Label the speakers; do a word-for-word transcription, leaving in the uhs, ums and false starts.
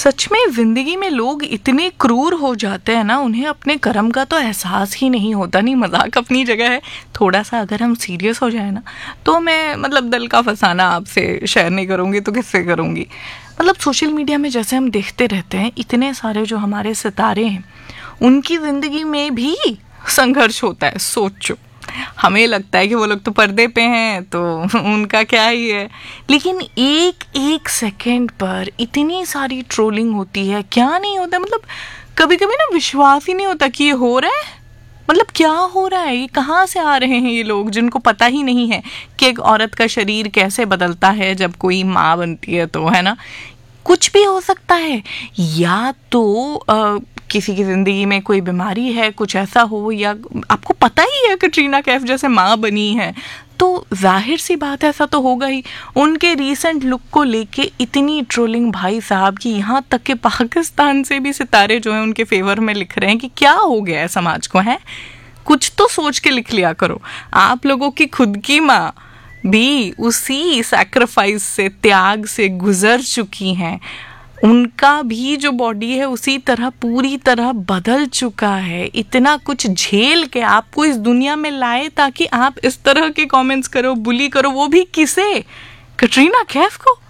Speaker 1: सच में जिंदगी में लोग इतने क्रूर हो जाते हैं ना, उन्हें अपने कर्म का तो एहसास ही नहीं होता। नहीं, मजाक अपनी जगह है, थोड़ा सा अगर हम सीरियस हो जाए ना तो मैं मतलब दिल का फसाना आपसे शेयर नहीं करूँगी तो किससे करूँगी। मतलब सोशल मीडिया में जैसे हम देखते रहते हैं, इतने सारे जो हमारे सितारे हैं उनकी ज़िंदगी में भी संघर्ष होता है। सोचो, हमें लगता है कि वो लोग तो पर्दे पे हैं तो उनका क्या ही है, लेकिन एक एक सेकंड पर इतनी सारी ट्रोलिंग होती है, क्या नहीं होता। मतलब कभी कभी ना विश्वास ही नहीं होता कि ये हो रहा है। मतलब क्या हो रहा है, ये कहाँ से आ रहे हैं ये लोग जिनको पता ही नहीं है कि एक औरत का शरीर कैसे बदलता है जब कोई माँ बनती है, तो है ना, कुछ भी हो सकता है। या तो आ, किसी की ज़िंदगी में कोई बीमारी है, कुछ ऐसा हो, या आपको पता ही है कटरीना कैफ जैसे माँ बनी है, तो जाहिर सी बात है ऐसा तो होगा ही। उनके रीसेंट लुक को लेके इतनी ट्रोलिंग भाई साहब की, यहाँ तक कि पाकिस्तान से भी सितारे जो हैं उनके फेवर में लिख रहे हैं कि क्या हो गया है समाज को, है कुछ तो सोच के लिख लिया करो। आप लोगों की खुद की माँ भी उसी सैक्रिफाइस से, त्याग से गुजर चुकी हैं, उनका भी जो बॉडी है उसी तरह पूरी तरह बदल चुका है। इतना कुछ झेल के आपको इस दुनिया में लाए ताकि आप इस तरह के कमेंट्स करो, बुली करो, वो भी किसे? कटरीना कैफ को।